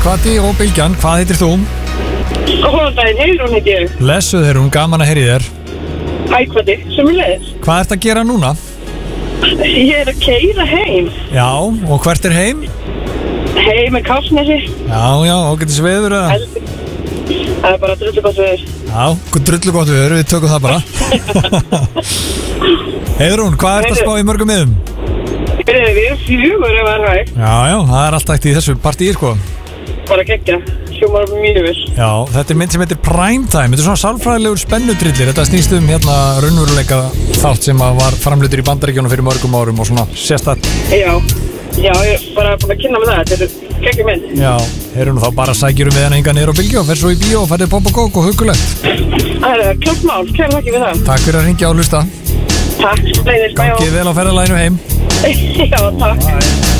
Kvati og Bylgjan, hvað heitir þú? Góðan daginn, Heiðrún heiti ég. Blessuð Heiðrún, gaman að heyri þér. Hæ, Kvati, sömuleiðis. Hvað ertu að gera núna? Ég að keyra heim. Já, og hvert er heim? Heim með Kársnesi. Já, ágætis veður eða? Það bara drullu gott veður. Já, drullu gott veður, við tökum það bara. Heiðrún, hvað ertu að spá í mörgum miðum? Við erum 4 ef það er hægt. Já, það er alltaf í þessu partíi, sko. Bara geggja, hljómar mjög vel. Já, þetta er mynd sem heitir Primetime. Þetta er svona sálfræðilegur spennudrillir. Þetta snýst raunveruleika þátt sem var framleitur í Bandaríkjunum fyrir mörgum árum og svona sérstætt. Já, ég er bara búin að kynna með það. Þetta er geggja mynd. Já, Heiðrún, þá bara sækjurum við hann enga niður á Bylgju og fer svo í bíó og færðið pop og kók og hugulegt. Það er klart mál, kæra þakki við það. Takk fyrir að hringja og hlusta. Takk, leiðis, bæjó. Gangið vel á ferðalaginu heim. Já, takk.